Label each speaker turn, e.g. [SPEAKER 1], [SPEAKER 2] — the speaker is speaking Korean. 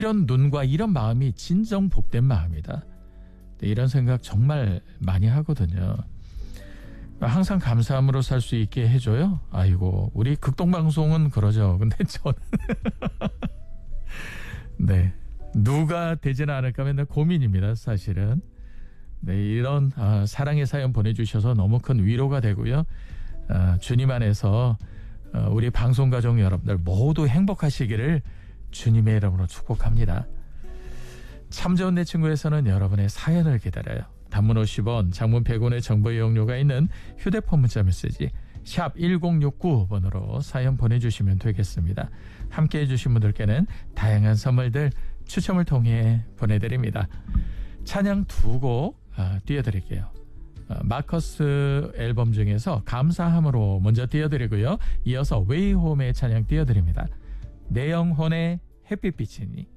[SPEAKER 1] 이런 눈과 이런 마음이 진정 복된 마음이다. 이런 생각 정말 많이 하거든요. 항상 감사함으로 살 수 있게 해줘요. 아이고, 우리 극동방송은 그러죠. 근데 저는 네, 누가 되지는 않을까 맨날 고민입니다, 사실은. 네, 이런 사랑의 사연 보내주셔서 너무 큰 위로가 되고요. 주님 안에서 우리 방송가족 여러분들 모두 행복하시기를 주님의 이름으로 축복합니다. 참 좋은 내 친구에서는 여러분의 사연을 기다려요. 단문 50원, 장문 100원의 정보 이용료가 있는 휴대폰 문자 메시지 샵 1069번으로 사연 보내주시면 되겠습니다. 함께해 주신 분들께는 다양한 선물들 추첨을 통해 보내드립니다. 찬양 2곡 띄워드릴게요. 마커스 앨범 중에서 감사함으로 먼저 띄워드리고요. 이어서 웨이홈의 찬양 띄워드립니다. 내 영혼의 햇빛 비치니.